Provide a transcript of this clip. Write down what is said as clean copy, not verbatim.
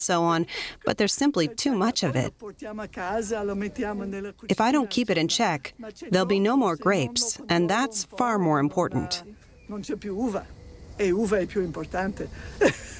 so on, but there's simply too much of it. If I don't keep it in check, there'll be no more grapes, and that's far more important. Non c'è più uva, e uva è più importante.